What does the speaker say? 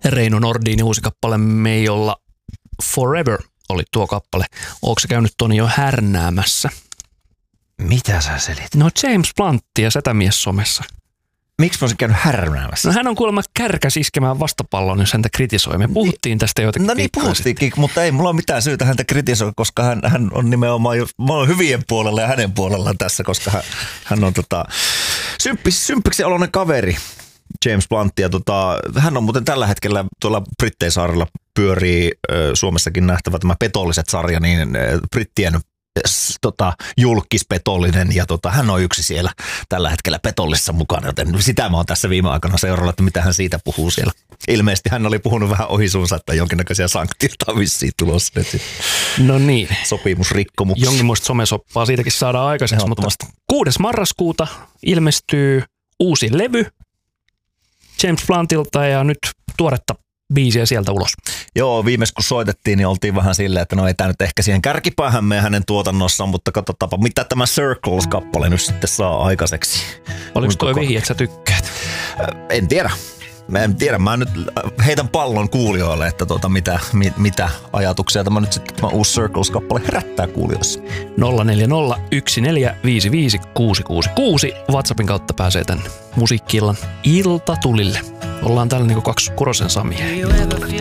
Reino Nordinin uusi kappale Me ei olla Forever oli tuo kappale. Ootko sä käynyt Toni jo härnäämässä? Mitä sä selit? No James Blunt ja Sätämies somessa. Miksi mä olisin käynyt härnäämässä? No hän on kuulemma kärkäs iskemään vastapallon, jos häntä kritisoi. Me puhuttiin tästä jotenkin. No niin puhuttiinkin, mutta ei mulla ole mitään syytä häntä kritisoida, koska hän on nimenomaan mä oon hyvien puolella ja hänen puolellaan tässä, koska hän on symppiksi oloinen kaveri. James Blunt ja hän on muuten tällä hetkellä tuolla Britteisaarella pyörii Suomessakin nähtävä tämä Petolliset-sarja, niin brittien julkispetollinen ja hän on yksi siellä tällä hetkellä Petollissa mukana, joten sitä mä oon tässä viime aikoina seurannut, että mitä hän siitä puhuu siellä. Ilmeisesti hän oli puhunut vähän ohi suunsa, että jonkinnäköisiä sanktioita on vissiin tulossa. No niin. Sopimusrikkomuksia. Jonkinmoista somesoppaa siitäkin saadaan aikaiseksi, mutta 6. marraskuuta ilmestyy uusi levy James Bluntilta ja nyt tuoretta biisiä sieltä ulos. Joo, viimeis kun soitettiin, niin oltiin vähän silleen, että no ei tämä nyt ehkä siihen kärkipäähän mene hänen tuotannossaan, mutta katsotaanpa, mitä tämä Circles-kappale nyt sitten saa aikaiseksi. Oliko tuo vihje, että sä tykkäät? En tiedä. Mä nyt heitän pallon kuulijoille, että mitä ajatuksia tämä nyt sitten tämä uusi Circles-kappale herättää kuulijoissa. 04014555666. WhatsAppin kautta pääsee tänne musiikki-illan iltatulille. Ollaan täällä niinku 2 Kurosen Samia.